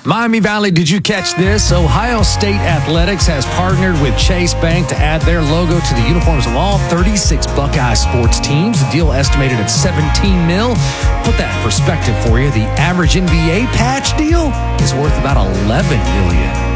Miami Valley, did you catch this? Ohio State Athletics has partnered with Chase Bank to add their logo to the uniforms of all 36 Buckeye sports teams. The deal estimated at $17 million. Put that in perspective for you. The average NBA patch deal is worth about $11 million.